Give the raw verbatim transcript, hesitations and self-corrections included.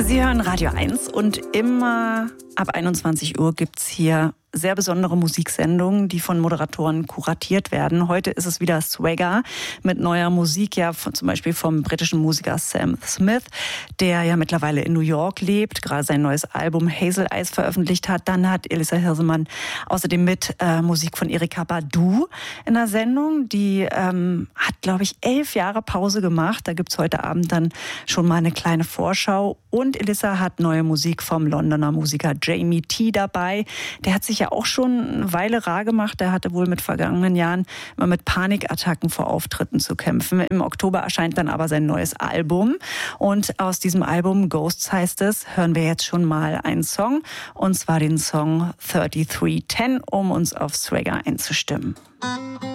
Sie hören Radio eins und immer ab einundzwanzig Uhr gibt es hier sehr besondere Musiksendungen, die von Moderatoren kuratiert werden. Heute ist es wieder Swagger mit neuer Musik, ja von, zum Beispiel vom britischen Musiker Sam Smith, der ja mittlerweile in New York lebt, gerade sein neues Album Hazel Eyes veröffentlicht hat. Dann hat Elisa Hirsemann außerdem mit äh, Musik von Erykah Badu in der Sendung. Die ähm, hat, glaube ich, elf Jahre Pause gemacht. Da gibt's heute Abend dann schon mal eine kleine Vorschau. Und Elisa hat neue Musik vom Londoner Musiker Jamie T dabei. Der hat sich ja auch schon eine Weile rar gemacht. Der hatte wohl mit vergangenen Jahren immer mit Panikattacken vor Auftritten zu kämpfen. Im Oktober erscheint dann aber sein neues Album. Und aus diesem Album, Ghosts heißt es, hören wir jetzt schon mal einen Song. Und zwar den Song drei drei eins null, um uns auf Swagger einzustimmen.